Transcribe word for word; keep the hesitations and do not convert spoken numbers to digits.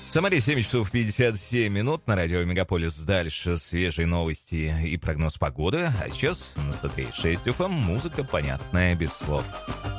Самаре семь часов пятьдесят семь минут, на радио Мегаполис. Дальше свежие новости и прогноз погоды. А сейчас на сто три и шесть эф эм музыка, понятная без слов.